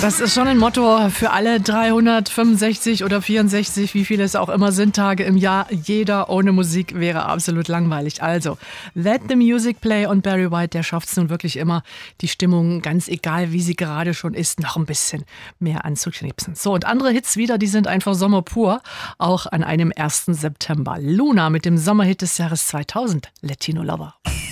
Das ist schon ein Motto für alle 365 oder 64, wie viele es auch immer sind, Tage im Jahr. Jeder ohne Musik wäre absolut langweilig. Also, let the music play, und Barry White, der schafft es nun wirklich immer, die Stimmung, ganz egal wie sie gerade schon ist, noch ein bisschen mehr anzuknipsen. So, und andere Hits wieder, die sind einfach Sommer pur, auch an einem 1. September. Luna mit dem Sommerhit des Jahres 2000, Latino Lover.